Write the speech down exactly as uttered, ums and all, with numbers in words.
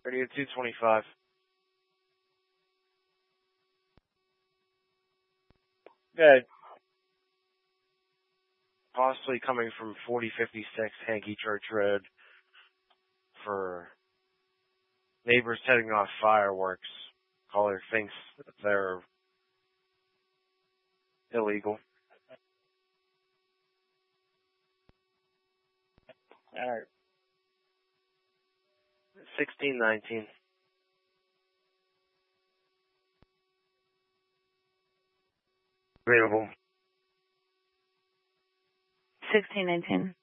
thirty to two twenty-five. Good. Possibly coming from forty fifty-six Hankey Church Road for neighbors setting off fireworks. Caller thinks that they're illegal. Alright. sixteen nineteen. Available. sixteen nineteen.